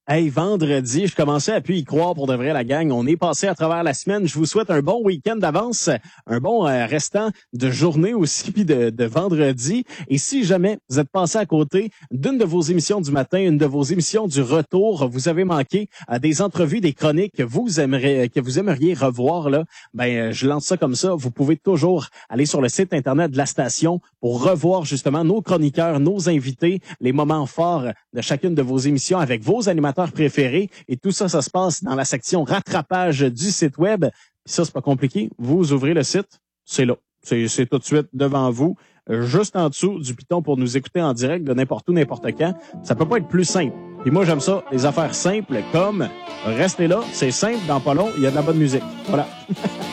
Hey, vendredi, je commençais à plus y croire pour de vrai, la gang. On est passé à travers la semaine. Je vous souhaite un bon week-end d'avance, un bon restant de journée aussi, puis de vendredi. Et si jamais vous êtes passé à côté d'une de vos émissions du matin, une de vos émissions du retour, vous avez manqué des entrevues, des chroniques que vous aimeriez revoir, là, je lance ça comme ça. Vous pouvez toujours aller sur le site Internet de la station pour revoir justement nos chroniqueurs, nos invités, les moments forts de chacune de vos émissions avec vos animateurs préférés. Et tout ça, ça se passe dans la section rattrapage du site web. Puis ça, c'est pas compliqué. Vous ouvrez le site, c'est là. C'est tout de suite devant vous, juste en dessous du piton pour nous écouter en direct de n'importe où, n'importe quand. Ça peut pas être plus simple. Et moi, j'aime ça, les affaires simples comme restez là, c'est simple, dans pas long, il y a de la bonne musique. Voilà.